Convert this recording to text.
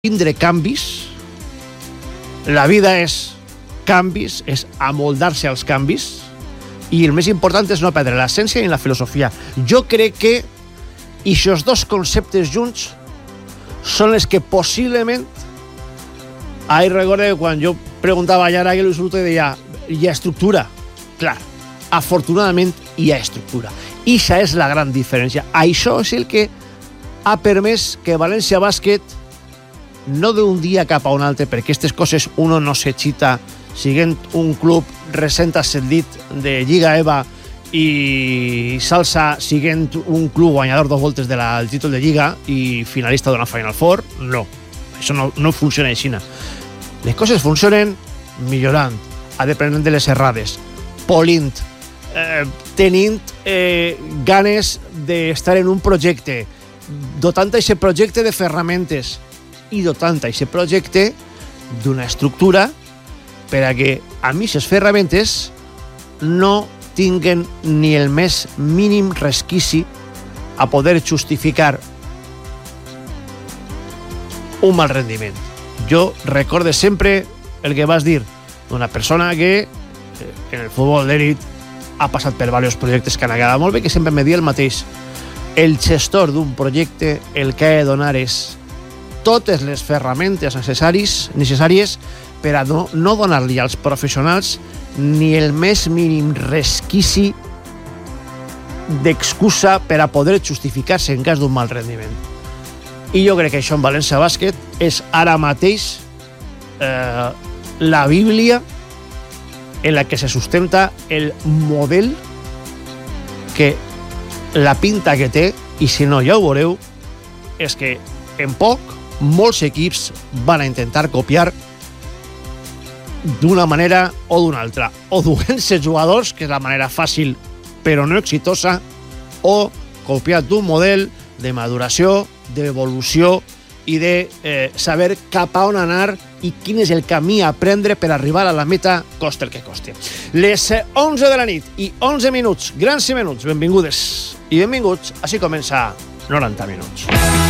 tindre canvis, la vida és canvis, és amoldar-se als canvis, i el més important és no perdre l'essència ni la filosofia. Jo crec que aquests dos conceptes junts són els que possiblement... recordo que quan jo preguntava a Yara que l'insulto i deia hi ha estructura. Clar, afortunadament hi ha estructura. I això és la gran diferència. Això és el que ha permès que València Bàsquet, no d'un dia cap a un altre, perquè aquestes coses uno no s'excita siguent un club recent ascendit de Lliga EVA i Salsa siguent un club guanyador 2 voltes del títol de Lliga i finalista d'una Final Four. No, això no funciona així. Les coses funcionen millorant, aprenent de les errades, polint, tenint ganes d'estar en un projecte, dotant aquest projecte de ferramentes i dotant aquest projecte d'una estructura per a que a mi aquestes ferramentes no tinguen ni el més mínim resquici a poder justificar un mal rendiment. Jo recorde sempre el que vas dir d'una persona que en el futbol d'elit ha passat per diversos projectes que han agradat molt bé, que sempre me dia el mateix. El gestor d'un projecte el que ha de donar és totes les ferramentes necessàries per a no donar-li als professionals ni el més mínim resquici d'excusa per a poder justificar-se en cas d'un mal rendiment. I jo crec que això en València Bàsquet és ara mateix la Bíblia en la que se sustenta el model que la pinta que té, i si no ja ho veureu, és que en poc molts equips van a intentar copiar d'una manera o d'una altra, o duent-se jugadors, que és la manera fàcil però no exitosa, o copiar d'un model de maduració, d'evolució i de saber cap a on anar i quin és el camí a prendre per arribar a la meta, costi el que costi. Les 11 de la nit i 11 minuts, grans i menuts, benvingudes i benvinguts, així comença 90 minuts.